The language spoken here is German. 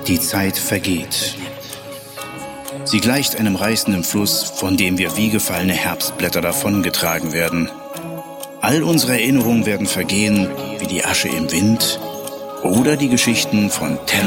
Die Zeit vergeht. Sie gleicht einem reißenden Fluss, von dem wir wie gefallene Herbstblätter davongetragen werden. All unsere Erinnerungen werden vergehen wie die Asche im Wind oder die Geschichten von